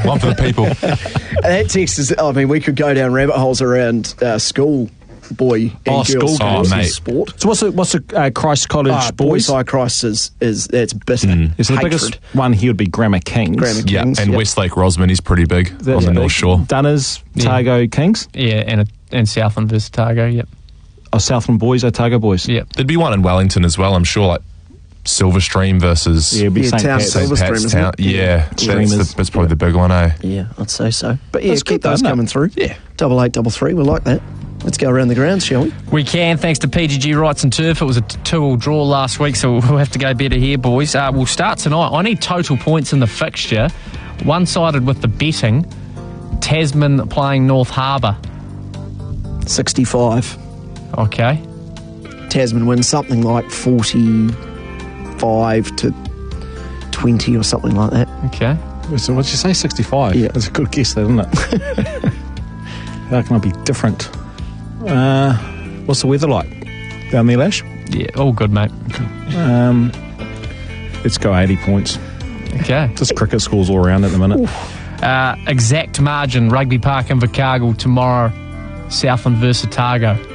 One for the people. That text is, I mean, we could go down rabbit holes around school boy and girls school mate. sport. So what's the Christ College Boys High Christ is that's bitter. Is the Hatred. biggest one here would be Grammar Kings. Yeah, Kings, and yep. Westlake Rosman, he's pretty big on the North Shore. Dunners, Otago Kings. Yeah, and Southland versus Otago, yep. Oh, Southland Boys, Otago Boys. Yep. There'd be one in Wellington as well, I'm sure, like Silverstream versus Yeah, it'd be Yeah, St. Town Pat's. Silver- St. Pat's Silverstream, Town. isn't it? Yeah, that's probably the big one, eh? Yeah, I'd say so. But yeah, That's keep good, those isn't it? coming through. Yeah. 8833, we like that. Let's go around the grounds, shall we? We can, thanks to PGG Rights and Turf. It was a 2-2 draw last week, so we'll have to go better here, boys. We'll start tonight. I need total points in the fixture. One-sided with the betting. Tasman playing North Harbour. 65. Okay. Tasman wins something like 45 to 20 or something like that. Okay. So what'd you say, 65? Yeah. That's a good guess, that, isn't it? How can I be different? What's the weather like down there, Lash? Yeah, all good, mate. Let's go 80 points. Okay. Just cricket scores all around at the minute. Exact margin, Rugby Park in Invercargill tomorrow, Southland versus Otago.